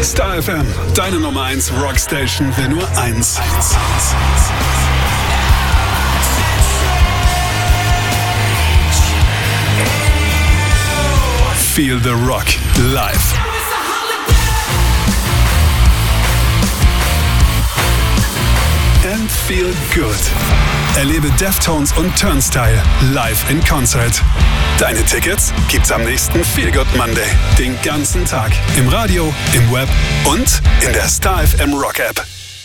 Star FM, deine Nummer 1 Rockstation, will nur eins. Feel the Rock live. And feel good. Erlebe Deftones und Turnstile live in Concert. Deine Tickets gibt's am nächsten Feel Good Monday. Den ganzen Tag. Im Radio, im Web und in der Star FM Rock App.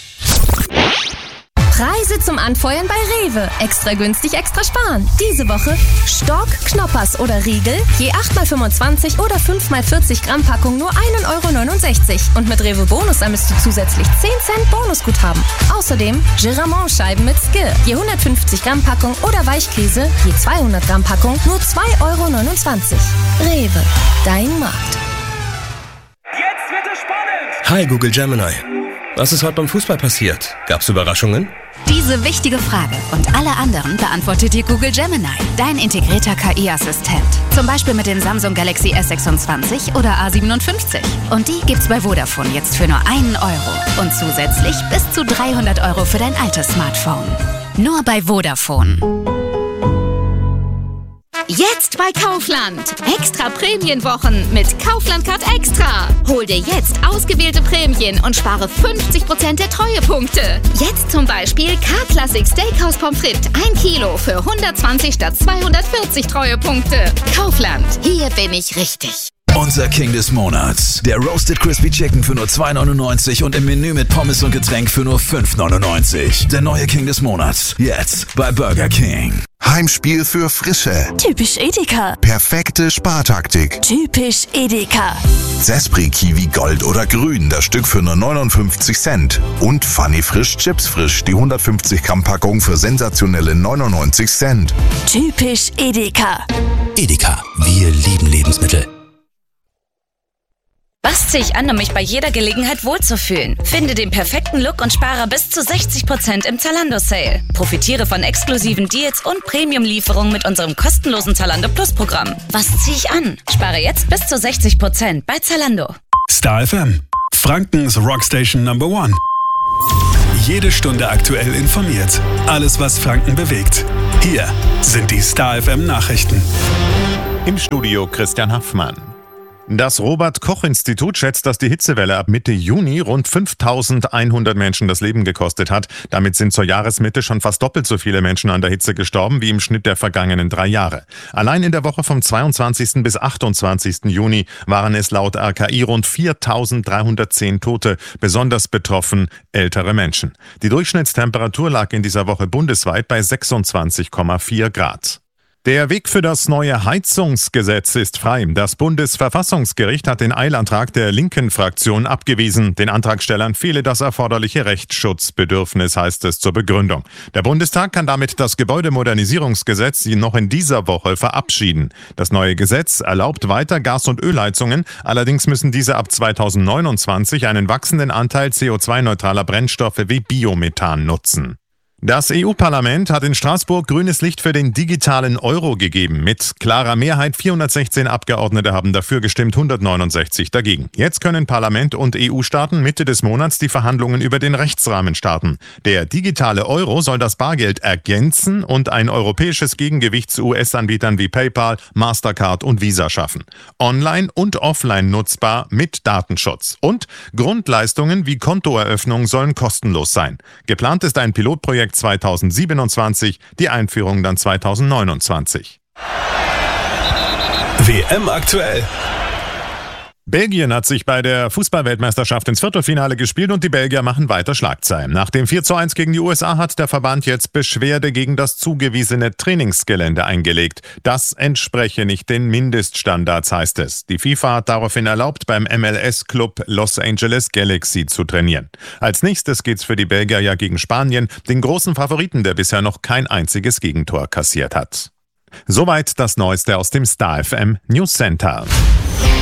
Preise zum Anfeuern bei Rewe. Extra günstig, extra sparen. Diese Woche Stork, Knoppers oder Riegel, je 8x25 oder 5x40 Gramm Packung nur 1,69 €. Und mit Rewe Bonus sammelst du zusätzlich 10 Cent Bonusguthaben. Außerdem Giramont-Scheiben mit Skill, je 150 Gramm Packung oder Weichkäse, je 200 Gramm Packung nur 2,29 €. Rewe, dein Markt. Jetzt wird es spannend! Hi Google Gemini. Was ist heute beim Fußball passiert? Gab's Überraschungen? Diese wichtige Frage und alle anderen beantwortet dir Google Gemini, dein integrierter KI-Assistent. Zum Beispiel mit den Samsung Galaxy S26 oder A57. Und die gibt's bei Vodafone jetzt für nur 1 €. Und zusätzlich bis zu 300 € für dein altes Smartphone. Nur bei Vodafone. Jetzt bei Kaufland. Extra Prämienwochen mit Kaufland Card Extra. Hol dir jetzt ausgewählte Prämien und spare 50% der Treuepunkte. Jetzt zum Beispiel K-Classic Steakhouse Pommes frites 1 Kilo für 120 statt 240 Treuepunkte. Kaufland. Hier bin ich richtig. Unser King des Monats. Der Roasted Crispy Chicken für nur 2,99 € und im Menü mit Pommes und Getränk für nur 5,99 €. Der neue King des Monats. Jetzt bei Burger King. Heimspiel für Frische. Typisch Edeka. Perfekte Spartaktik. Typisch Edeka. Zespri Kiwi Gold oder Grün, das Stück für nur 59 Cent. Und Funny Frisch Chips Frisch, die 150 Gramm Packung für sensationelle 99 Cent. Typisch Edeka. Edeka, wir lieben Lebensmittel. Was ziehe ich an, um mich bei jeder Gelegenheit wohlzufühlen? Finde den perfekten Look und spare bis zu 60% im Zalando-Sale. Profitiere von exklusiven Deals und Premium-Lieferungen mit unserem kostenlosen Zalando Plus-Programm. Was ziehe ich an? Spare jetzt bis zu 60% bei Zalando. Star FM, Frankens Rockstation Number 1. Jede Stunde aktuell informiert. Alles, was Franken bewegt. Hier sind die Star FM Nachrichten. Im Studio Christian Haffmann. Das Robert-Koch-Institut schätzt, dass die Hitzewelle ab Mitte Juni rund 5.100 Menschen das Leben gekostet hat. Damit sind zur Jahresmitte schon fast doppelt so viele Menschen an der Hitze gestorben wie im Schnitt der vergangenen 3 Jahre. Allein in der Woche vom 22. bis 28. Juni waren es laut RKI rund 4.310 Tote, besonders betroffen ältere Menschen. Die Durchschnittstemperatur lag in dieser Woche bundesweit bei 26,4 Grad. Der Weg für das neue Heizungsgesetz ist frei. Das Bundesverfassungsgericht hat den Eilantrag der linken Fraktion abgewiesen. Den Antragstellern fehle das erforderliche Rechtsschutzbedürfnis, heißt es zur Begründung. Der Bundestag kann damit das Gebäudemodernisierungsgesetz noch in dieser Woche verabschieden. Das neue Gesetz erlaubt weiter Gas- und Ölheizungen. Allerdings müssen diese ab 2029 einen wachsenden Anteil CO2-neutraler Brennstoffe wie Biomethan nutzen. Das EU-Parlament hat in Straßburg grünes Licht für den digitalen Euro gegeben. Mit klarer Mehrheit 416 Abgeordnete haben dafür gestimmt, 169 dagegen. Jetzt können Parlament und EU-Staaten Mitte des Monats die Verhandlungen über den Rechtsrahmen starten. Der digitale Euro soll das Bargeld ergänzen und ein europäisches Gegengewicht zu US-Anbietern wie PayPal, Mastercard und Visa schaffen. Online und offline nutzbar mit Datenschutz. Und Grundleistungen wie Kontoeröffnung sollen kostenlos sein. Geplant ist ein Pilotprojekt 2027, die Einführung dann 2029. WM aktuell. Belgien hat sich bei der Fußball-Weltmeisterschaft ins Viertelfinale gespielt und die Belgier machen weiter Schlagzeilen. Nach dem 4:1 gegen die USA hat der Verband jetzt Beschwerde gegen das zugewiesene Trainingsgelände eingelegt. Das entspreche nicht den Mindeststandards, heißt es. Die FIFA hat daraufhin erlaubt, beim MLS-Club Los Angeles Galaxy zu trainieren. Als nächstes geht's für die Belgier ja gegen Spanien, den großen Favoriten, der bisher noch kein einziges Gegentor kassiert hat. Soweit das Neueste aus dem Star FM News Center.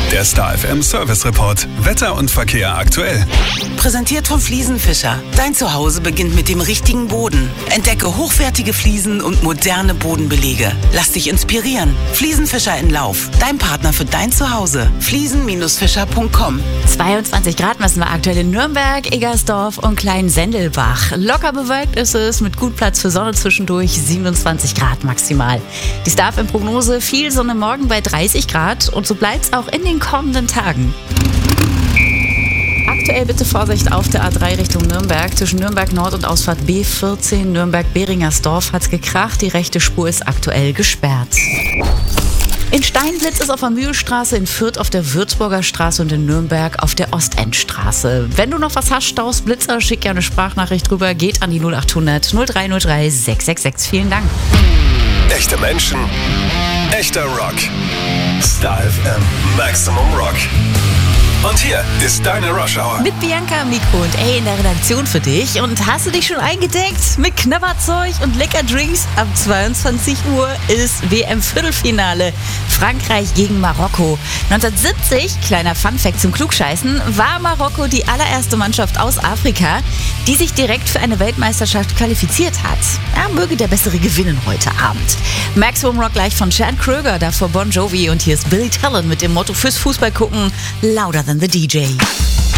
Der Star FM Service Report. Wetter und Verkehr aktuell. Präsentiert von Fliesenfischer. Dein Zuhause beginnt mit dem richtigen Boden. Entdecke hochwertige Fliesen und moderne Bodenbelege. Lass dich inspirieren. Fliesenfischer in Lauf. Dein Partner für dein Zuhause. Fliesen-fischer.com. 22 Grad messen wir aktuell in Nürnberg, Eggersdorf und Kleinsendelbach. Locker bewölkt ist es, mit gut Platz für Sonne zwischendurch, 27 Grad maximal. Die Star FM Prognose, viel Sonne morgen bei 30 Grad und so bleibt es auch in den kommenden Tagen. Aktuell bitte Vorsicht auf der A3 Richtung Nürnberg. Zwischen Nürnberg Nord und Ausfahrt B14 Nürnberg-Beringersdorf hat's gekracht. Die rechte Spur ist aktuell gesperrt. In Steinblitz ist auf der Mühlstraße, in Fürth auf der Würzburger Straße und in Nürnberg auf der Ostendstraße. Wenn du noch was hast, Staus, Blitzer, schick gerne eine Sprachnachricht rüber. Geht an die 0800 0303 666. Vielen Dank. Echte Menschen, echter Rock. Star FM Maximum Rock. Und hier ist deine Rush Hour. Mit Bianca, Miko und A in der Redaktion für dich. Und hast du dich schon eingedeckt? Mit Knabberzeug und lecker Drinks? Ab 22 Uhr ist WM-Viertelfinale. Frankreich gegen Marokko. 1970, kleiner Funfact zum Klugscheißen, war Marokko die allererste Mannschaft aus Afrika, die sich direkt für eine Weltmeisterschaft qualifiziert hat. Ja, möge der Bessere gewinnen heute Abend. Maximum Rock gleich von Chad Kroeger, davor Bon Jovi und hier ist Billy Talent mit dem Motto fürs Fußball gucken, louder than the DJ.